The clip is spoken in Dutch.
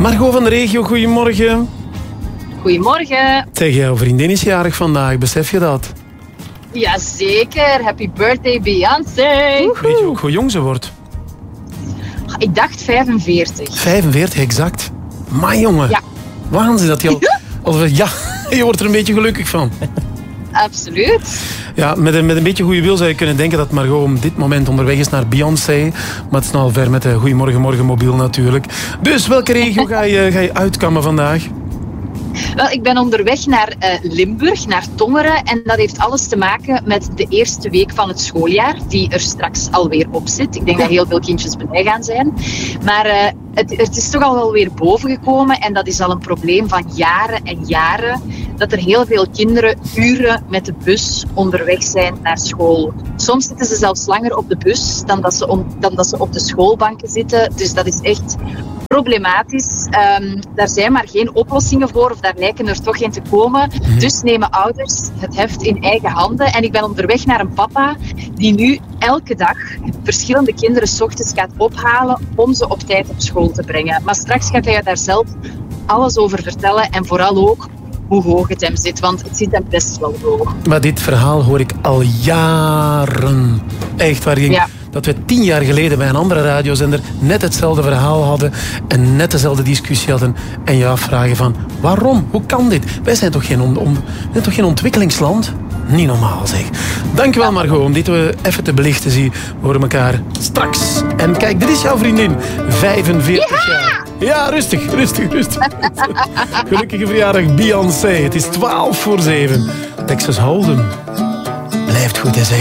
Margot van de regio, goedemorgen. Goedemorgen. Zeg, jouw vriendin is jarig vandaag, besef je dat? Jazeker, happy birthday Beyoncé. Weet je ook hoe jong ze wordt? Ik dacht 45. 45, exact. Maar jongen, Ja. waanzin dat je al... Ja, je wordt er een beetje gelukkig van. Absoluut. Ja, met een beetje goede wil zou je kunnen denken dat Margot op dit moment onderweg is naar Beyoncé. Maar het is nogal ver met de Goedemorgen Morgen mobiel natuurlijk. Dus welke regio ga je uitkammen vandaag? Wel, ik ben onderweg naar Limburg, naar Tongeren. En dat heeft alles te maken met de eerste week van het schooljaar, die er straks alweer op zit. Ik denk dat heel veel kindjes blij gaan zijn. Maar het is toch al wel weer bovengekomen. En dat is al een probleem van jaren en jaren. Dat er heel veel kinderen uren met de bus onderweg zijn naar school. Soms zitten ze zelfs langer op de bus dan dat ze op de schoolbanken zitten. Dus dat is echt problematisch. Daar zijn maar geen oplossingen voor, of daar lijken er toch geen te komen. Dus nemen ouders het heft in eigen handen. En ik ben onderweg naar een papa die nu elke dag verschillende kinderen 's ochtends gaat ophalen om ze op tijd op school te brengen. Maar straks gaat hij daar zelf alles over vertellen en vooral ook hoe hoog het hem zit, want het zit hem best wel hoog. Maar dit verhaal hoor ik al jaren. Echt, waar dat we 10 jaar geleden bij een andere radiozender net hetzelfde verhaal hadden en net dezelfde discussie hadden en je afvragen van waarom? Hoe kan dit? Wij zijn toch geen ontwikkelingsland? Niet normaal, zeg. Dankjewel, Margot, om dit even te belichten. Zie, we horen elkaar straks. En kijk, dit is jouw vriendin. 45 jaar. Ja, rustig. Gelukkige verjaardag, Beyoncé. Het is 6:12. Texas Hold'em. Blijft goed, hè, zeg.